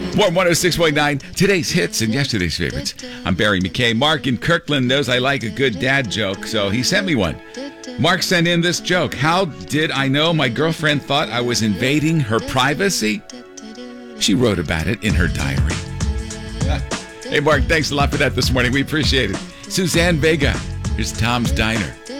Warm 106.9, today's hits and yesterday's favorites. I'm Barry McKay. Mark in Kirkland knows I like a good dad joke, so he sent me one. Mark sent in this joke. How did I know my girlfriend thought I was invading her privacy? She wrote about it in her diary. Hey, Mark, thanks a lot for that this morning. We appreciate it. Suzanne Vega. Here's Tom's Diner.